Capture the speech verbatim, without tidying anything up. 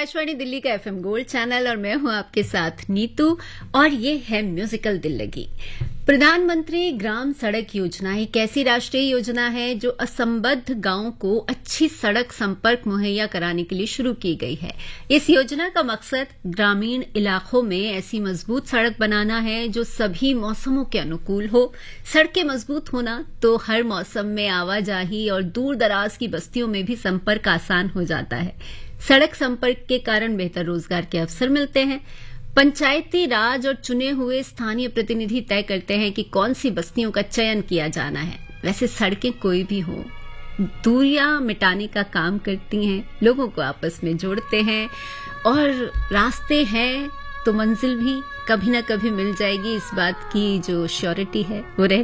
आकाशवाणी दिल्ली का FM gold channel और मैं हूं आपके साथ नीतू और ये है म्यूजिकल दिल लगी। प्रधानमंत्री ग्राम सड़क योजना एक ऐसी राष्ट्रीय योजना है जो असंबद्ध गांवों को अच्छी सड़क संपर्क मुहैया कराने के लिए शुरू की गई है। इस योजना का मकसद ग्रामीण इलाकों में ऐसी मजबूत सड़क बनाना है जो सभी मौसमों के अनुकूल हो। सड़कें मजबूत होना तो हर मौसम में आवाजाही और दूर दराज की बस्तियों में भी संपर्क आसान हो जाता है। सड़क संपर्क के कारण बेहतर रोजगार के अवसर मिलते हैं। पंचायती राज और चुने हुए स्थानीय प्रतिनिधि तय करते हैं कि कौन सी बस्तियों का चयन किया जाना है। वैसे सड़कें कोई भी हो, दूरियां मिटाने का काम करती हैं, लोगों को आपस में जोड़ते हैं और रास्ते हैं तो मंजिल भी कभी ना कभी मिल जाएगी, इस बात की जो श्योरिटी है वो रहती